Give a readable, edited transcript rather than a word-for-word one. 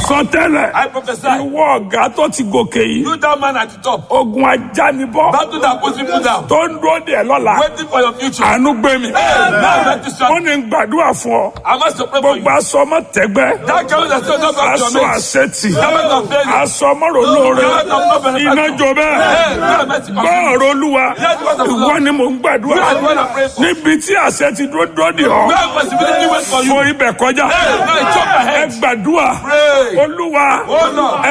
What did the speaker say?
sọ tẹ́lẹ̀. I prophesy. Ìwọ ọ̀gá tó ti gòkè yìí. You that man at the top. Ogun ajánibọ́. Battle that puts people down. Tó ń dúró dè lọ́la. Waiting for your future. Àánú gbé mi. Wọ́n ní gbàdúrà fún ọ. I must pray for you. Gbogbo aṣọ ọmọ tẹ́gbẹ́. That girl that still not back to Aṣọ your mate. àṣetì. Garment of failure. Aṣọ ọmọrò lóore. Garment of no benefit. Iná jó bẹ́ẹ̀. Gbọ́ọ̀rọ̀ Olúwa. Ìwọ ni mò ń gbàdúrà. Níbi tí àṣẹ ti dúró dè ọ́. Where possibility wait for you. Fo ibẹ̀ kọjá. Hey, now chop my Ẹ head. gbàdúrà. Pray. Olúwa. Oh Lord.